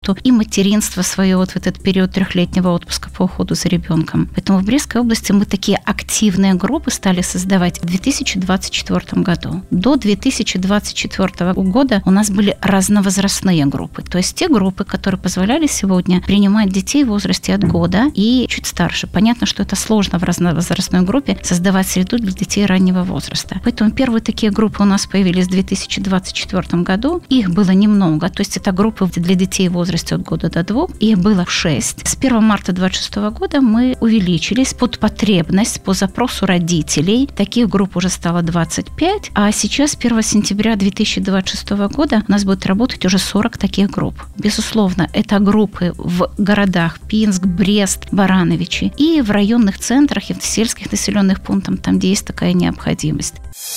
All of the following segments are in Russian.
и материнство свое вот в этот период 3-летнего отпуска по уходу за ребенком. Поэтому в Брестской области мы такие активные группы стали создавать в 2024 году. До 2024 года у нас были разновозрастные группы. То есть те группы, которые позволяли сегодня принимать детей в возрасте от года и чуть старше. Понятно, что это сложно в разновозрастной группе создавать среду для детей раннего возраста. Поэтому первые такие группы у нас появились в 2024 году. Их было немного. То есть это группы для детей в возрасте от года до 2. Их было 6. С 1 марта 2026 года мы увеличились под потребность, по запросу родителей. Таких групп уже стало 25. А сейчас, 1 сентября 2026 года, у нас будет работать уже 40 таких групп. Безусловно, это группы в городах Пинск, Брест, Барановичи и в районных центрах, и в сельских населенных пунктах, там, где есть такая необходимость.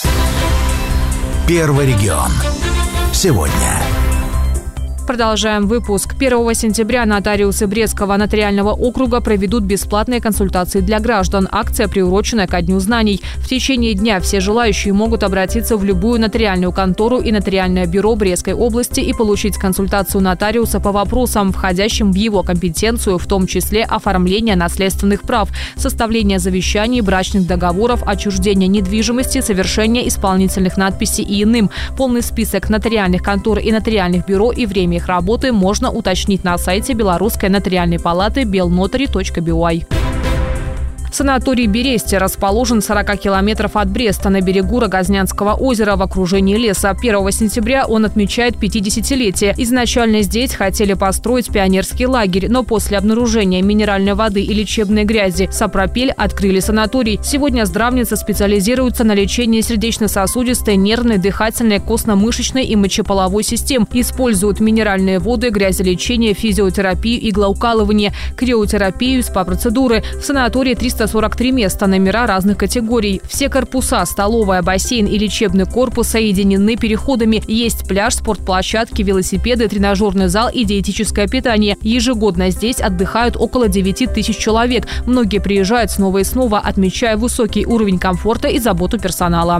Первый регион. Сегодня. Продолжаем выпуск. 1 сентября нотариусы Брестского нотариального округа проведут бесплатные консультации для граждан. Акция приурочена ко Дню знаний. В течение дня все желающие могут обратиться в любую нотариальную контору и нотариальное бюро Брестской области и получить консультацию нотариуса по вопросам, входящим в его компетенцию, в том числе оформление наследственных прав, составление завещаний, брачных договоров, отчуждение недвижимости, совершение исполнительных надписей и иным. Полный список нотариальных контор и нотариальных бюро и время их работы можно уточнить на сайте Белорусской нотариальной палаты belnotary.by. Санаторий «Бересте» расположен в 40 километров от Бреста на берегу Рогознянского озера в окружении леса. 1 сентября он отмечает 50-летие. Изначально здесь хотели построить пионерский лагерь, но после обнаружения минеральной воды и лечебной грязи Сапропель открыли санаторий. Сегодня здравницы специализируются на лечении сердечно-сосудистой, нервной, дыхательной, костно-мышечной и мочеполовой систем. Используют минеральные воды, грязелечение, физиотерапию, иглоукалывание, криотерапию, СПА-процедуры. В санатории 343 места, номера разных категорий. Все корпуса, столовая, бассейн и лечебный корпус соединены переходами. Есть пляж, спортплощадки, велосипеды, тренажерный зал и диетическое питание. Ежегодно здесь отдыхают около 9 тысяч человек. Многие приезжают снова и снова, отмечая высокий уровень комфорта и заботу персонала.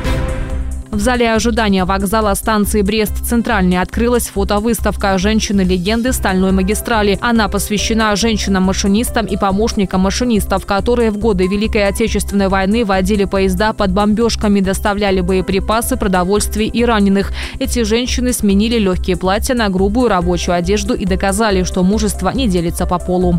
В зале ожидания вокзала станции Брест-Центральный открылась фотовыставка «Женщины-легенды стальной магистрали». Она посвящена женщинам-машинистам и помощникам машинистов, которые в годы Великой Отечественной войны водили поезда под бомбежками, доставляли боеприпасы, продовольствие и раненых. Эти женщины сменили легкие платья на грубую рабочую одежду и доказали, что мужество не делится по полу.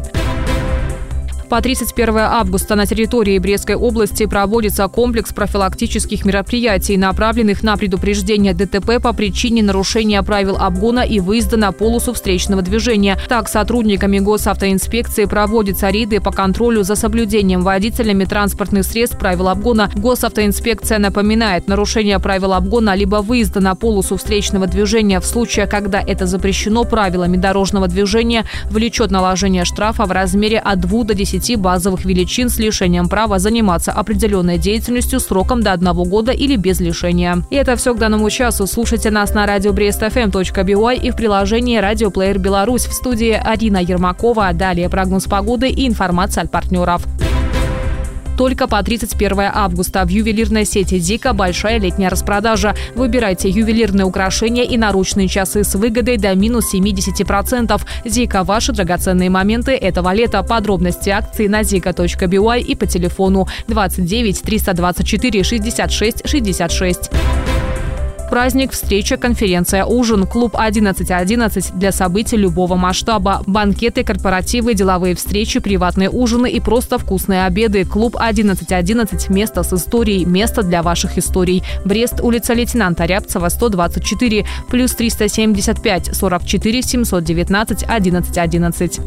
По 31 августа на территории Брестской области проводится комплекс профилактических мероприятий, направленных на предупреждение ДТП по причине нарушения правил обгона и выезда на полосу встречного движения. Так, сотрудниками госавтоинспекции проводятся рейды по контролю за соблюдением водителями транспортных средств правил обгона. Госавтоинспекция напоминает, нарушение правил обгона либо выезда на полосу встречного движения в случае, когда это запрещено правилами дорожного движения, влечет наложение штрафа в размере от 2 до 10 базовых величин с лишением права заниматься определенной деятельностью сроком до 1 года или без лишения. И это все к данному часу. Слушайте нас на радио brestfm.by и в приложении «Радиоплеер Беларусь». В студии Арина Ермакова. Далее прогноз погоды и информация от партнеров. Только по 31 августа в ювелирной сети «Зика» большая летняя распродажа. Выбирайте ювелирные украшения и наручные часы с выгодой до минус 70%. «Зика» – ваши драгоценные моменты этого лета. Подробности акции на zika.by и по телефону 29 324 66 66. Праздник, встреча, конференция, ужин. Клуб 11.11 для событий любого масштаба. Банкеты, корпоративы, деловые встречи, приватные ужины и просто вкусные обеды. Клуб 11.11 – место с историей, место для ваших историй. Брест, улица лейтенанта Рябцева, 124, плюс 375 44 719 1111.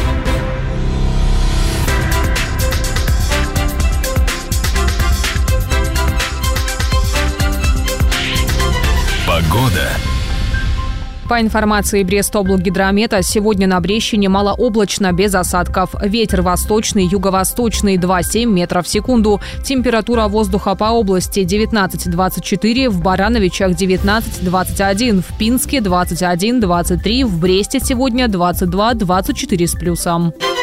Погода. По информации Брестоблгидромета, сегодня на Брещине малооблачно, без осадков. Ветер восточный, юго-восточный 2,7 метров в секунду. Температура воздуха по области 19-24, в Барановичах 19-21, в Пинске 21-23, в Бресте сегодня 22-24 с плюсом.